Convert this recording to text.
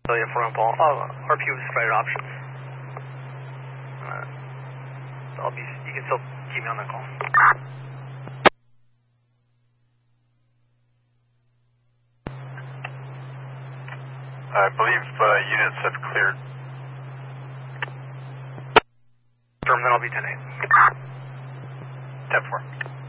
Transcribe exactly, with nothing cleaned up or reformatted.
Australia for Paul. Uh, R P was provided options. Uh, I'll be. You can still keep me on that call. I believe uh, units have cleared. Confirm, then I'll be ten eight. ten four.